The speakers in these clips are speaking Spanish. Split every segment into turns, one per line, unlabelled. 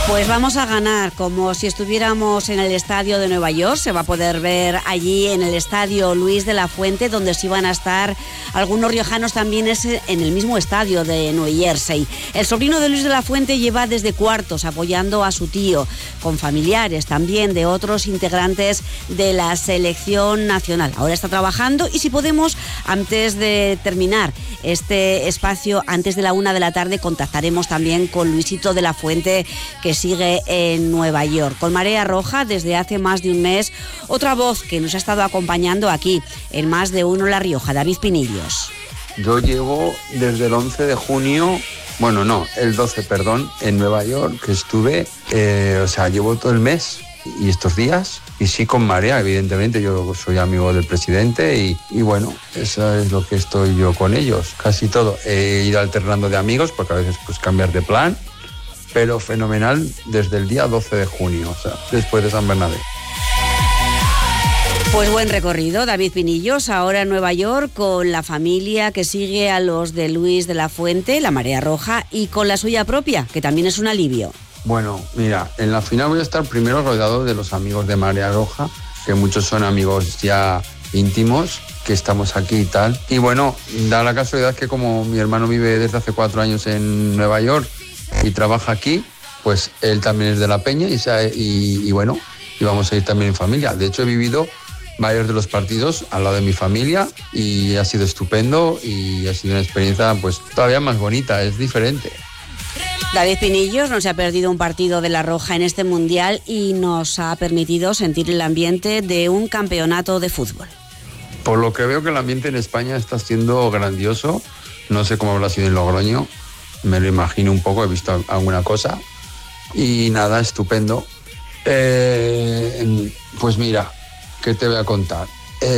Pues vamos a ganar, como si estuviéramos en el estadio de Nueva York. Se va a poder ver allí en el estadio Luis de la Fuente, donde sí van a estar algunos riojanos también en el mismo estadio de New Jersey. El sobrino de Luis de la Fuente lleva desde cuartos apoyando a su tío, con familiares también de otros integrantes de la selección nacional. Ahora está trabajando y si podemos, antes de terminar este espacio, antes de la 1 de la tarde, contactaremos también con Luisito de la Fuente, que sigue en Nueva York. Con Marea Roja, desde hace más de un mes, otra voz que nos ha estado acompañando aquí, en Más de Uno La Rioja, David Pinillos.
Yo llevo desde el 11 de junio, bueno, no, el 12, perdón, en Nueva York, que estuve, llevo todo el mes y estos días, y sí con Marea, evidentemente, yo soy amigo del presidente y bueno, eso es lo que estoy yo con ellos, casi todo. He ido alternando de amigos, porque a veces pues cambias de plan, pero fenomenal desde el día 12 de junio, o sea, después de San Bernabé.
Pues buen recorrido, David Pinillos, ahora en Nueva York con la familia que sigue a los de Luis de la Fuente, la Marea Roja, y con la suya propia, que también es un alivio.
Bueno, mira, en la final voy a estar primero rodeado de los amigos de Marea Roja, que muchos son amigos ya íntimos, que estamos aquí y tal. Y bueno, da la casualidad que como mi hermano vive desde hace 4 años en Nueva York y trabaja aquí, pues él también es de La Peña y bueno, y vamos a ir también en familia. De hecho, he vivido varios de los partidos al lado de mi familia y ha sido estupendo y ha sido una experiencia pues todavía más bonita, es diferente.
David Pinillos no se ha perdido un partido de La Roja en este Mundial y nos ha permitido sentir el ambiente de un campeonato de fútbol.
Por lo que veo que el ambiente en España está siendo grandioso, no sé cómo habrá sido en Logroño, me lo imagino un poco, he visto alguna cosa y nada, estupendo. Pues mira, ¿qué te voy a contar?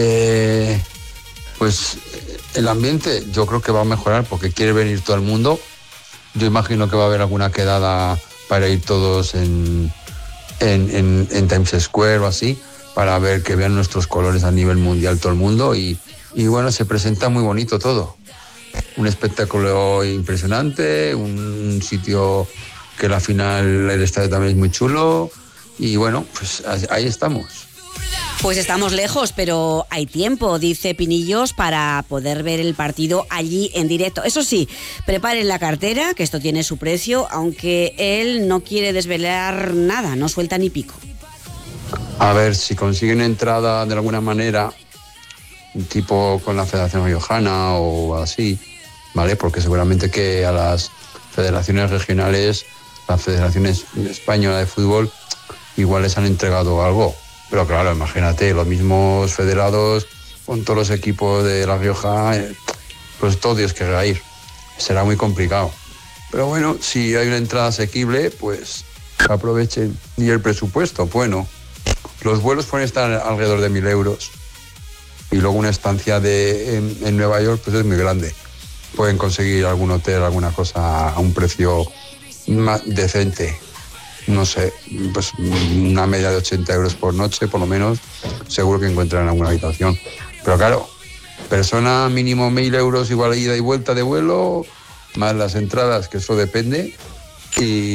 Pues el ambiente yo creo que va a mejorar porque quiere venir todo el mundo. Yo imagino que va a haber alguna quedada para ir todos en Times Square o así, para ver que vean nuestros colores a nivel mundial todo el mundo y bueno, se presenta muy bonito todo. Un espectáculo impresionante, un sitio que la final, el estadio también es muy chulo y bueno, pues ahí estamos.
Pues estamos lejos, pero hay tiempo, dice Pinillos, para poder ver el partido allí en directo. Eso sí, preparen la cartera, que esto tiene su precio, aunque él no quiere desvelar nada, no suelta ni pico.
A ver, si consiguen entrada de alguna manera, tipo con la Federación Riojana o así, ¿vale? Porque seguramente que a las federaciones regionales, la Federación Española de Fútbol, igual les han entregado algo. Pero claro, imagínate, los mismos federados con todos los equipos de La Rioja, pues todo Dios querrá ir. Será muy complicado. Pero bueno, si hay una entrada asequible, pues aprovechen. Y el presupuesto, bueno, los vuelos pueden estar alrededor de 1.000 euros. Y luego una estancia en Nueva York, pues es muy grande. Pueden conseguir algún hotel, alguna cosa a un precio más decente. No sé, pues una media de 80 euros por noche, por lo menos, seguro que encuentran alguna habitación. Pero claro, persona mínimo 1.000 euros igual ida y vuelta de vuelo, más las entradas, que eso depende, y